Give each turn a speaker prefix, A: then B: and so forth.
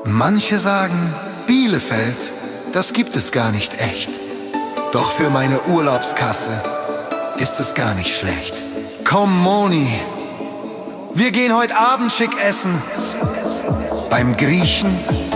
A: Manche sagen, Bielefeld, das gibt es gar nicht echt. Doch für meine Urlaubskasse ist es gar nicht schlecht. Komm, Moni, wir gehen heute Abend schick essen. Beim Griechen